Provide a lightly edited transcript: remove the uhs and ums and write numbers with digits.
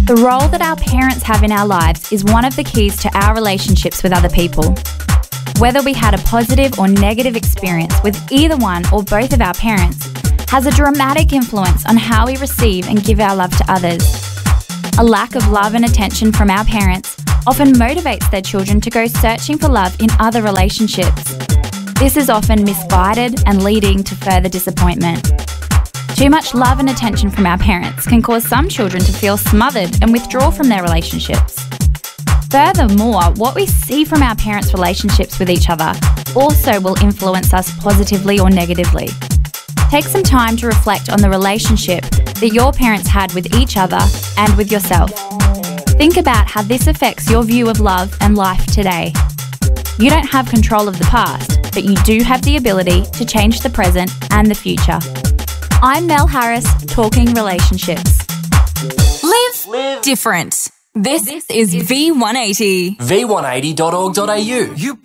The role that our parents have in our lives is one of the keys to our relationships with other people. Whether we had a positive or negative experience with either one or both of our parents has a dramatic influence on how we receive and give our love to others. A lack of love and attention from our parents often motivates their children to go searching for love in other relationships. This is often misguided and leading to further disappointment. Too much love and attention from our parents can cause some children to feel smothered and withdraw from their relationships. Furthermore, what we see from our parents' relationships with each other also will influence us positively or negatively. Take some time to reflect on the relationship that your parents had with each other and with yourself. Think about how this affects your view of love and life today. You don't have control of the past, but you do have the ability to change the present and the future. I'm Mel Harris, talking relationships. Live different. This is V180. V180.org.au.